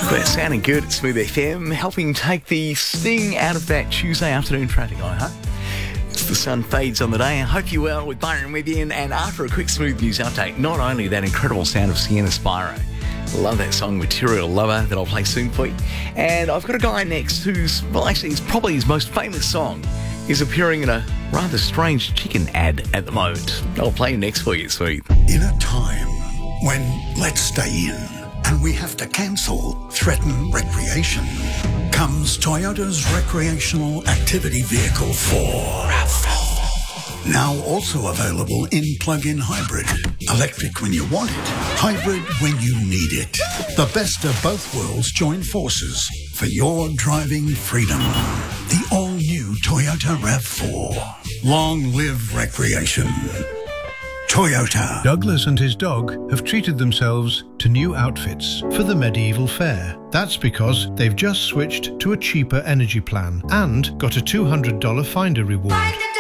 We're sounding good at Smooth FM, helping take the sting out of that Tuesday afternoon traffic, I hope. As the sun fades on the day, I hope you're well with Byron with you. And after a quick Smooth News update, not only that incredible sound of Sienna Spyro, love that song Material Lover that I'll play soon for you. And I've got a guy next who's, well, actually, it's probably his most famous song is appearing in a rather strange chicken ad at the moment. I'll play next for you, Smooth. In a time when let's stay in and we have to cancel threaten recreation, comes Toyota's recreational activity vehicle 4. Now also available in plug-in hybrid. Electric when you want it, hybrid when you need it. The best of both worlds join forces for your driving freedom. The all-new Toyota RAV4. Long live recreation. Toyota. Douglas and his dog have treated themselves to new outfits for the medieval fair. That's because they've just switched to a cheaper energy plan and got a $200 Finder reward.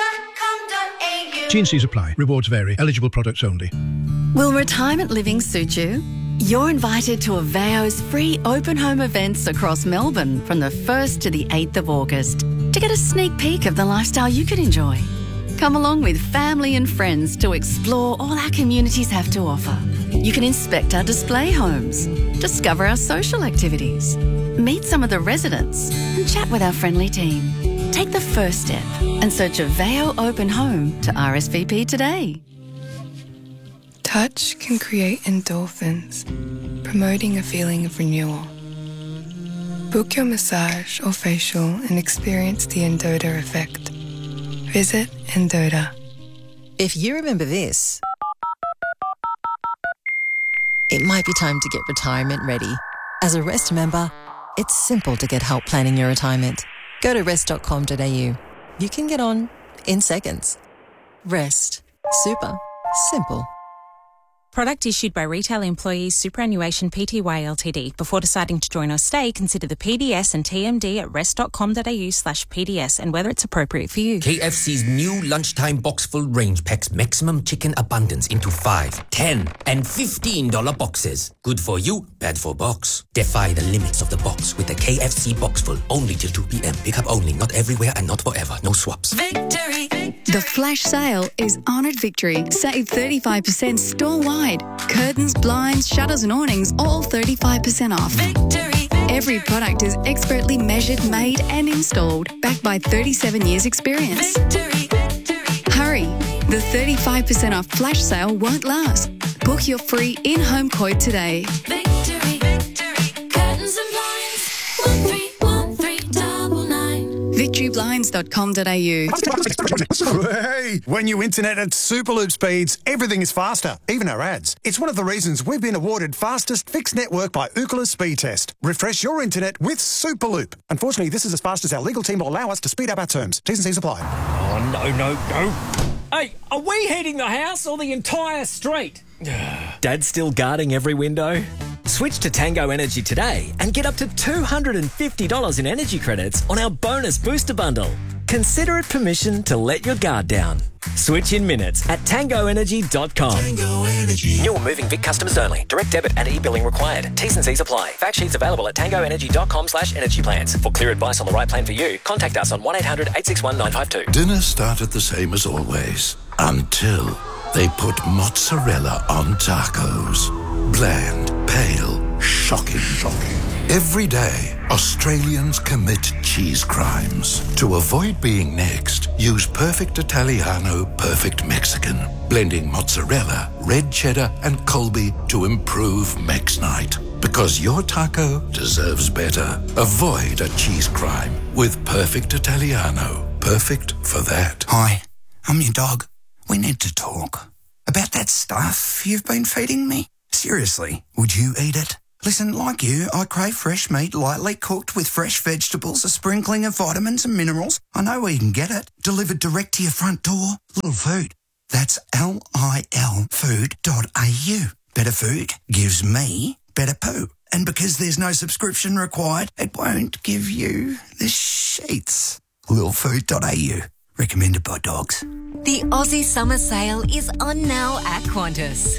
T&Cs apply. Rewards vary. Eligible products only. Will retirement living suit you? You're invited to Aveo's free open home events across Melbourne from the 1st to the 8th of August to get a sneak peek of the lifestyle you could enjoy. Come along with family and friends to explore all our communities have to offer. You can inspect our display homes, discover our social activities, meet some of the residents and chat with our friendly team. Take the first step and search Aveo Open Home to RSVP today. Touch can create endorphins, promoting a feeling of renewal. Book your massage or facial and experience the Endota effect. Visit Endota. If you remember this, it might be time to get retirement ready. As a Rest member, it's simple to get help planning your retirement. Go to rest.com.au. You can get on in seconds. Rest. Super. Simple. Product issued by Retail Employees Superannuation Pty Ltd. Before deciding to join or stay, consider the PDS and TMD at rest.com.au/PDS and whether it's appropriate for you. KFC's new lunchtime box full range packs maximum chicken abundance into $5, $10 and $15 boxes. Good for you, bad for box. Defy the limits of the box with the KFC box full only till 2 p.m. Pick up only, not everywhere and not forever. No swaps. Victory! The flash sale is on at Victory. Save 35% store-wide. Curtains, blinds, shutters and awnings, all 35% off. Victory! Every product is expertly measured, made and installed, backed by 37 years experience. Victory! Hurry! The 35% off flash sale won't last. Book your free in-home quote today. Victory! Curtains and blinds, 131399. VictoryBlinds.com.au. Hey, when you internet at Superloop speeds, everything is faster, even our ads. It's one of the reasons we've been awarded fastest fixed network by Ookla Speed Test. Refresh your internet with Superloop. Unfortunately, this is as fast as our legal team will allow us to speed up our terms. T's and C's apply. Oh, no. Hey, are we heating the house or the entire street? Dad's still guarding every window? Switch to Tango Energy today and get up to $250 in energy credits on our bonus booster bundle. Consider it permission to let your guard down. Switch in minutes at tangoenergy.com. Tango Energy. New or moving Vic customers only. Direct debit and e-billing required. T's and C's apply. Fact sheets available at tangoenergy.com/energy plans. For clear advice on the right plan for you, contact us on 1-800-861-952. Dinner started the same as always until they put mozzarella on tacos. Bland, pale, shocking. Every day, Australians commit cheese crimes. To avoid being next, use Perfect Italiano, Perfect Mexican. Blending mozzarella, red cheddar, and Colby to improve Mex Night. Because your taco deserves better. Avoid a cheese crime with Perfect Italiano. Perfect for that. Hi, I'm your dog. We need to talk. About that stuff you've been feeding me. Seriously, would you eat it? Listen, like you, I crave fresh meat lightly cooked with fresh vegetables, a sprinkling of vitamins and minerals. I know where you can get it. Delivered direct to your front door. Little Food. That's LIL food.au. Better food gives me better poo. And because there's no subscription required, it won't give you the sheets. LilFood.au. Recommended by dogs. The Aussie Summer Sale is on now at Qantas.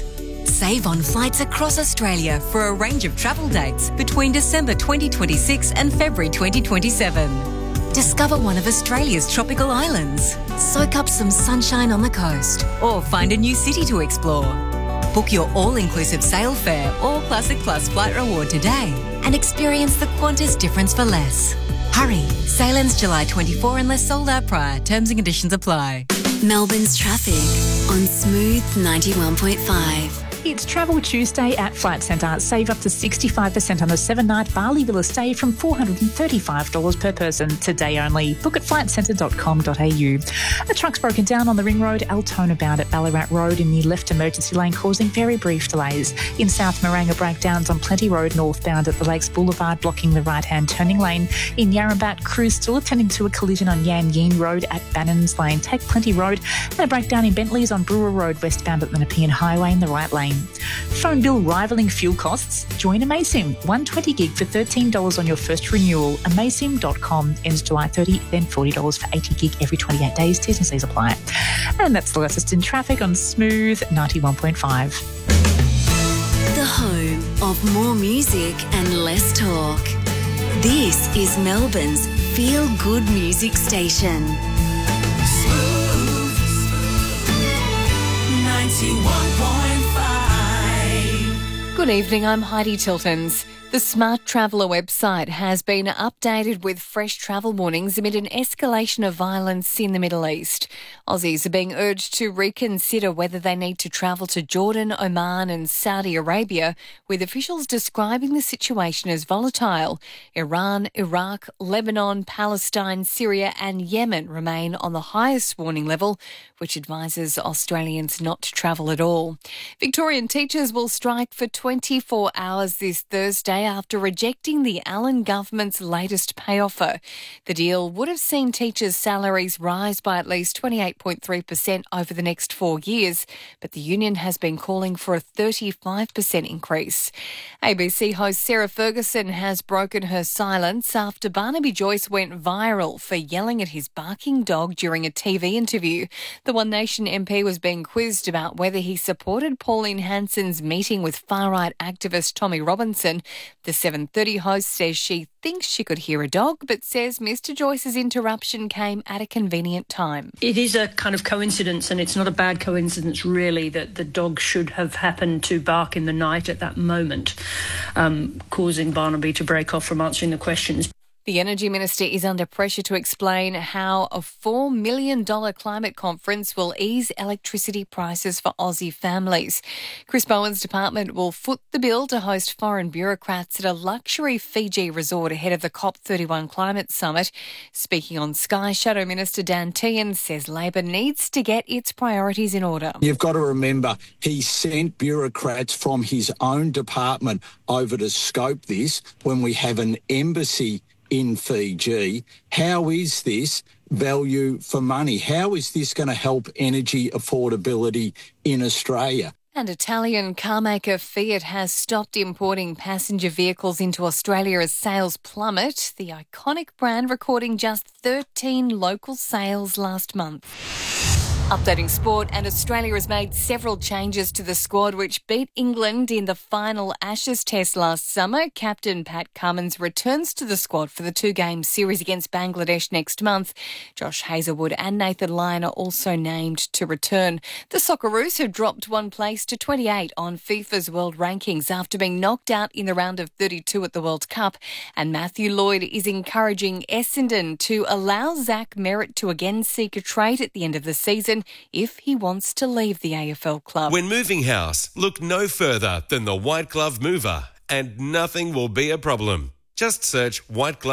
Save on flights across Australia for a range of travel dates between December 2026 and February 2027. Discover one of Australia's tropical islands, soak up some sunshine on the coast, or find a new city to explore. Book your all-inclusive sail fare or Classic Plus flight reward today and experience the Qantas difference for less. Hurry, sail ends July 24 unless sold out prior. Terms and conditions apply. Melbourne's traffic on Smooth 91.5. It's Travel Tuesday at Flight Centre. Save up to 65% on a 7-night Bali Villa stay from $435 per person today only. Book at flightcentre.com.au. A truck's broken down on the Ring Road, Altona bound at Ballarat Road in the left emergency lane, causing very brief delays. In South Moranga, breakdowns on Plenty Road northbound at the Lakes Boulevard, blocking the right-hand turning lane. In Yarrambat, crews still attending to a collision on Yan Yin Road at Bannon's Lane. Take Plenty Road, and a breakdown in Bentley's on Brewer Road westbound at the Nepean Highway in the right lane. Phone bill rivalling fuel costs? Join Amaysim. 120 gig for $13 on your first renewal. Amaysim.com. Ends July 30, then $40 for 80 gig every 28 days. T's and C's apply. And that's the latest in traffic on Smooth 91.5. The home of more music and less talk. This is Melbourne's feel-good music station. Smooth 91.5. Good evening, I'm Heidi Tiltons. The Smart Traveller website has been updated with fresh travel warnings amid an escalation of violence in the Middle East. Aussies are being urged to reconsider whether they need to travel to Jordan, Oman and Saudi Arabia, with officials describing the situation as volatile. Iran, Iraq, Lebanon, Palestine, Syria and Yemen remain on the highest warning level, which advises Australians not to travel at all. Victorian teachers will strike for 24 hours this Thursday after rejecting the Allen government's latest pay offer. The deal would have seen teachers' salaries rise by at least 28.3% over the next 4 years, but the union has been calling for a 35% increase. ABC host Sarah Ferguson has broken her silence after Barnaby Joyce went viral for yelling at his barking dog during a TV interview. The One Nation MP was being quizzed about whether he supported Pauline Hanson's meeting with far-right activist Tommy Robinson. The 7:30 host says she thinks she could hear a dog, but says Mr Joyce's interruption came at a convenient time. It is a kind of coincidence, and it's not a bad coincidence really, that the dog should have happened to bark in the night at that moment, causing Barnaby to break off from answering the questions. The Energy Minister is under pressure to explain how a $4 million climate conference will ease electricity prices for Aussie families. Chris Bowen's department will foot the bill to host foreign bureaucrats at a luxury Fiji resort ahead of the COP31 climate summit. Speaking on Sky, Shadow Minister Dan Tehan says Labor needs to get its priorities in order. You've got to remember, he sent bureaucrats from his own department over to scope this when we have an embassy in Fiji. How is this value for money? How is this going to help energy affordability in Australia? And Italian carmaker Fiat has stopped importing passenger vehicles into Australia as sales plummet, the iconic brand recording just 13 local sales last month. Updating sport, and Australia has made several changes to the squad which beat England in the final Ashes test last summer. Captain Pat Cummins returns to the squad for the 2-game series against Bangladesh next month. Josh Hazlewood and Nathan Lyon are also named to return. The Socceroos have dropped one place to 28 on FIFA's world rankings after being knocked out in the round of 32 at the World Cup. And Matthew Lloyd is encouraging Essendon to allow Zach Merritt to again seek a trade at the end of the season if he wants to leave the AFL club. When moving house, look no further than the White Glove Mover, and nothing will be a problem. Just search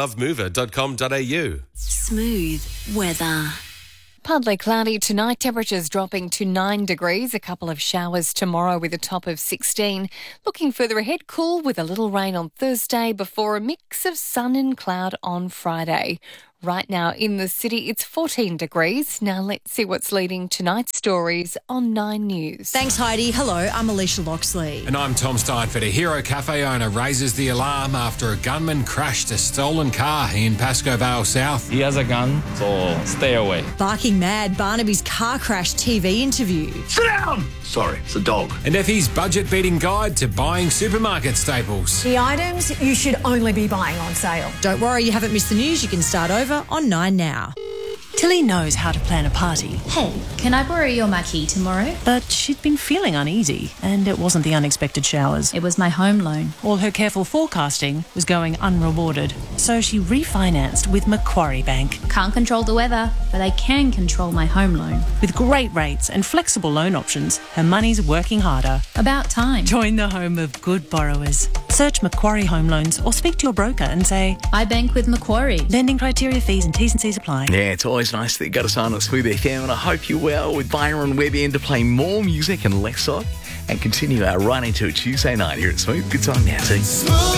whiteglovemover.com.au. Smooth weather. Partly cloudy tonight, temperatures dropping to 9 degrees, a couple of showers tomorrow with a top of 16. Looking further ahead, cool with a little rain on Thursday before a mix of sun and cloud on Friday. Right now in the city, it's 14 degrees. Now let's see what's leading tonight's stories on 9 News. Thanks, Heidi. Hello, I'm Alicia Loxley. And I'm Tom Steinford. A Hero Cafe owner raises the alarm after a gunman crashed a stolen car in Pascoe Vale South. He has a gun, so stay away. Barking Mad, Barnaby's car crash TV interview. Sit down! Sorry, it's a dog. And Effie's budget-beating guide to buying supermarket staples. The items you should only be buying on sale. Don't worry, you haven't missed the news. You can start over on 9 Now. Tilly knows how to plan a party. Hey, can I borrow your marquee tomorrow? But she'd been feeling uneasy, and it wasn't the unexpected showers. It was my home loan. All her careful forecasting was going unrewarded, so she refinanced with Macquarie Bank. Can't control the weather, but I can control my home loan. With great rates and flexible loan options, her money's working harder. About time. Join the home of good borrowers. Search Macquarie Home Loans or speak to your broker and say, I bank with Macquarie. Lending criteria, fees and T's and C's apply. Yeah, it's always nice that you got us on at Smooth FM, and I hope you're well with Byron Webb in to play more music and less talk and continue our run into a Tuesday night here at Smooth. Good time now, see.